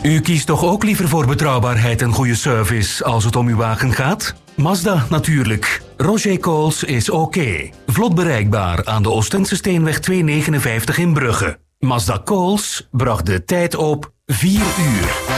U kiest toch ook liever voor betrouwbaarheid en goede service als het om uw wagen gaat? Mazda natuurlijk. Roger Coles is oké. Vlot bereikbaar aan de Oostense Steenweg 259 in Brugge. Mazda Coles bracht de tijd op 4 uur.